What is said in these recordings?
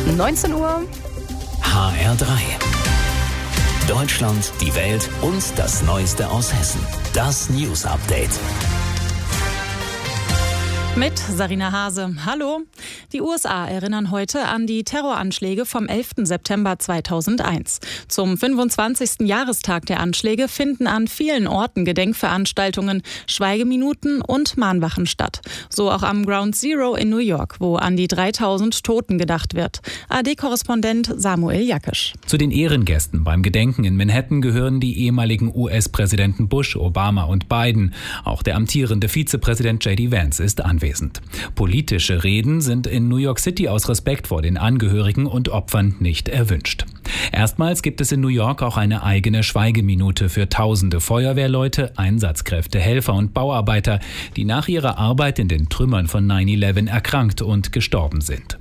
19 Uhr. HR3. Deutschland, die Welt und das Neueste aus Hessen. Das News Update. Mit Sarina Hase. Hallo. Die USA erinnern heute an die Terroranschläge vom 11. September 2001. Zum 25. Jahrestag der Anschläge finden an vielen Orten Gedenkveranstaltungen, Schweigeminuten und Mahnwachen statt. So auch am Ground Zero in New York, wo an die 3000 Toten gedacht wird. ARD-Korrespondent Samuel Jakisch. Zu den Ehrengästen beim Gedenken in Manhattan gehören die ehemaligen US-Präsidenten Bush, Obama und Biden. Auch der amtierende Vizepräsident J.D. Vance ist anwesend. Politische Reden sind in New York City aus Respekt vor den Angehörigen und Opfern nicht erwünscht. Erstmals gibt es in New York auch eine eigene Schweigeminute für tausende Feuerwehrleute, Einsatzkräfte, Helfer und Bauarbeiter, die nach ihrer Arbeit in den Trümmern von 9/11 erkrankt und gestorben sind.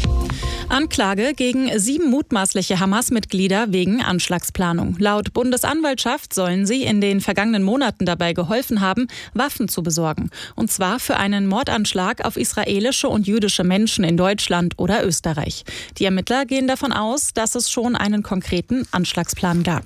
Anklage gegen 7 mutmaßliche Hamas-Mitglieder wegen Anschlagsplanung. Laut Bundesanwaltschaft sollen sie in den vergangenen Monaten dabei geholfen haben, Waffen zu besorgen. Und zwar für einen Mordanschlag auf israelische und jüdische Menschen in Deutschland oder Österreich. Die Ermittler gehen davon aus, dass es schon einen konkreten Anschlagsplan gab.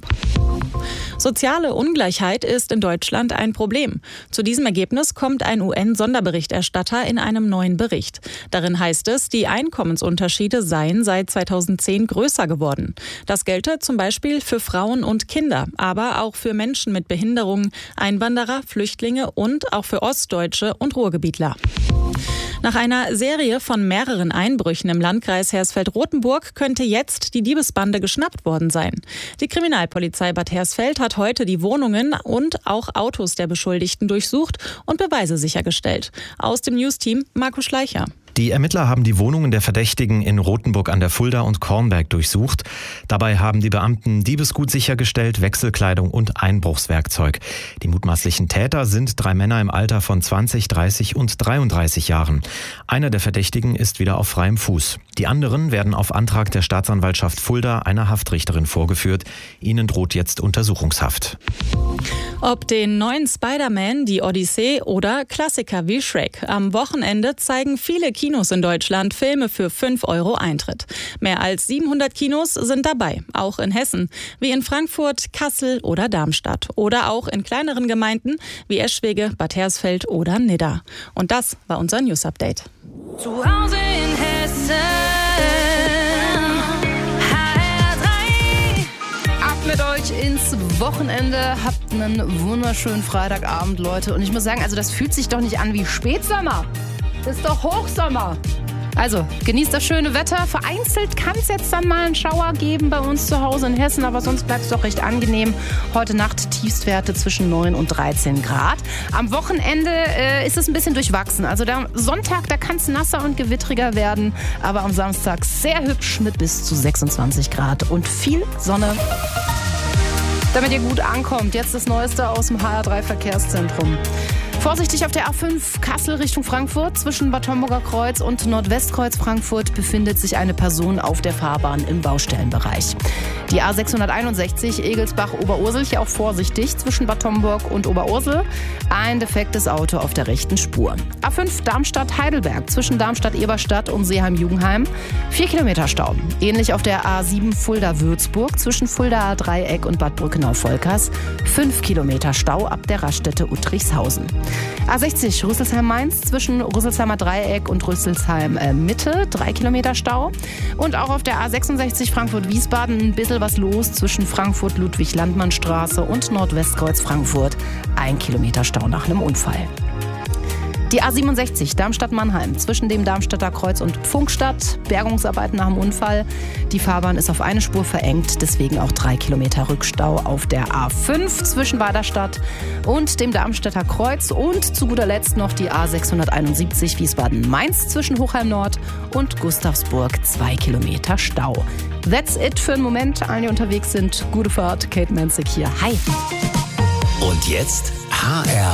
Soziale Ungleichheit ist in Deutschland ein Problem. Zu diesem Ergebnis kommt ein UN-Sonderberichterstatter in einem neuen Bericht. Darin heißt es, die Einkommensunterschiede seien seit 2010 größer geworden. Das gelte zum Beispiel für Frauen und Kinder, aber auch für Menschen mit Behinderungen, Einwanderer, Flüchtlinge und auch für Ostdeutsche und Ruhrgebietler. Nach einer Serie von mehreren Einbrüchen im Landkreis Hersfeld-Rotenburg könnte jetzt die Diebesbande geschnappt worden sein. Die Kriminalpolizei Bad Hersfeld hat heute die Wohnungen und auch Autos der Beschuldigten durchsucht und Beweise sichergestellt. Aus dem News-Team Marco Schleicher. Die Ermittler haben die Wohnungen der Verdächtigen in Rothenburg an der Fulda und Kornberg durchsucht. Dabei haben die Beamten Diebesgut sichergestellt, Wechselkleidung und Einbruchswerkzeug. Die mutmaßlichen Täter sind 3 Männer im Alter von 20, 30 und 33 Jahren. Einer der Verdächtigen ist wieder auf freiem Fuß. Die anderen werden auf Antrag der Staatsanwaltschaft Fulda einer Haftrichterin vorgeführt. Ihnen droht jetzt Untersuchungshaft. Ob den neuen Spider-Man, die Odyssee oder Klassiker wie Shrek. Am Wochenende zeigen viele Kinos in Deutschland Filme für 5 € Eintritt. Mehr als 700 Kinos sind dabei, auch in Hessen, wie in Frankfurt, Kassel oder Darmstadt. Oder auch in kleineren Gemeinden wie Eschwege, Bad Hersfeld oder Nidda. Und das war unser News-Update. Zu Hause in Hessen. Mit euch ins Wochenende. Habt einen wunderschönen Freitagabend, Leute. Und ich muss sagen, also das fühlt sich doch nicht an wie Spätsommer. Das ist doch Hochsommer. Also, genießt das schöne Wetter. Vereinzelt kann es jetzt dann mal einen Schauer geben bei uns zu Hause in Hessen, aber sonst bleibt es doch recht angenehm. Heute Nacht Tiefstwerte zwischen 9 und 13 Grad. Am Wochenende ist es ein bisschen durchwachsen. Also der Sonntag, da kann es nasser und gewittriger werden, aber am Samstag sehr hübsch mit bis zu 26 Grad und viel Sonne. Damit ihr gut ankommt, jetzt das Neueste aus dem HR3 Verkehrszentrum. Vorsichtig auf der A5 Kassel Richtung Frankfurt. Zwischen Bad Homburger Kreuz und Nordwestkreuz Frankfurt befindet sich eine Person auf der Fahrbahn im Baustellenbereich. Die A661 Egelsbach-Oberursel, hier auch vorsichtig zwischen Bad Homburg und Oberursel. Ein defektes Auto auf der rechten Spur. A5 Darmstadt-Heidelberg zwischen Darmstadt-Eberstadt und Seeheim-Jugendheim. 4 Kilometer Stau. Ähnlich auf der A7 Fulda-Würzburg zwischen Fuldaer Dreieck und Bad Brückenau-Volkers. 5 Kilometer Stau ab der Raststätte Uttrichshausen. A60 Rüsselsheim-Mainz zwischen Rüsselsheimer Dreieck und Rüsselsheim Mitte, 3 Kilometer Stau. Und auch auf der A66 Frankfurt-Wiesbaden ein bisschen was los zwischen Frankfurt-Ludwig-Landmann-Straße und Nordwestkreuz Frankfurt, 1 Kilometer Stau nach einem Unfall. Die A67 Darmstadt-Mannheim zwischen dem Darmstädter Kreuz und Pfunkstadt. Bergungsarbeiten nach dem Unfall. Die Fahrbahn ist auf eine Spur verengt, deswegen auch 3 Kilometer Rückstau auf der A5 zwischen Weiderstadt und dem Darmstädter Kreuz. Und zu guter Letzt noch die A671 Wiesbaden-Mainz zwischen Hochheim Nord und Gustavsburg. 2 Kilometer Stau. That's it für einen Moment. Allen, die unterwegs sind, gute Fahrt. Kate Manzig hier. Hi. Und jetzt HR